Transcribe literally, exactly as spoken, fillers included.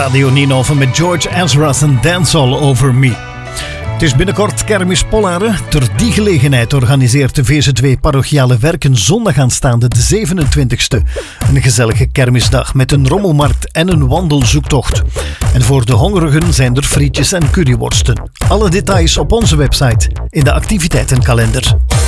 Radio Ninove met George Ezra's en Dance All Over Me. Het is binnenkort kermis Pollaren. Ter die gelegenheid organiseert de V Z W Parochiale Werken zondag aanstaande de zevenentwintigste een gezellige kermisdag met een rommelmarkt en een wandelzoektocht. En voor de hongerigen zijn er frietjes en curryworsten. Alle details op onze website in de activiteitenkalender.